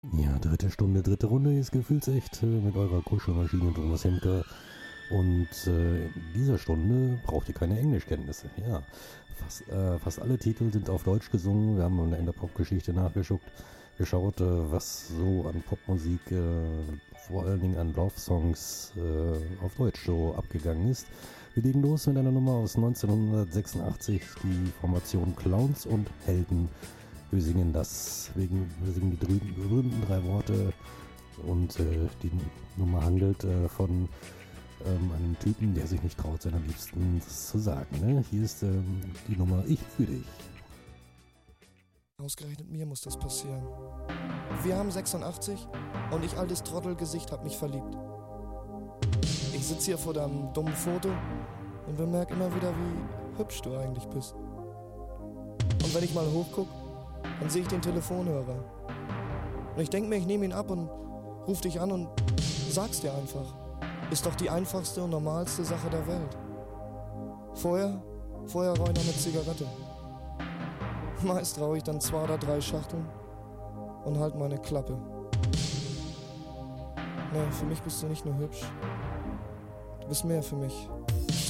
Ja, dritte Stunde, dritte Runde ist gefühlsecht mit eurer Kuschelmaschine Thomas Hemke. Und in dieser Stunde braucht ihr keine Englischkenntnisse. Ja, fast alle Titel sind auf Deutsch gesungen. Wir haben in der Popgeschichte nachgeschaut, was so an Popmusik, vor allen Dingen an Love-Songs auf Deutsch so abgegangen ist. Wir legen los mit einer Nummer aus 1986, die Formation Clowns und Helden. Wir singen die berühmten drei Worte und die Nummer handelt von einem Typen, der sich nicht traut, seiner Liebsten das zu sagen. Ne? Hier ist die Nummer Ich liebe dich. Ausgerechnet mir muss das passieren. Wir haben 86 und ich, altes Trottelgesicht, hab mich verliebt. Ich sitz hier vor deinem dummen Foto und bemerk immer wieder, wie hübsch du eigentlich bist. Und wenn ich mal hochguck, dann sehe ich den Telefonhörer. Und ich denk mir, ich nehme ihn ab und ruf dich an und sag's dir einfach. Ist doch die einfachste und normalste Sache der Welt. Vorher rauche ich noch eine Zigarette. Meist rauche ich dann 2 oder 3 Schachteln und halt meine Klappe. Nee, für mich bist du nicht nur hübsch. Du bist mehr für mich.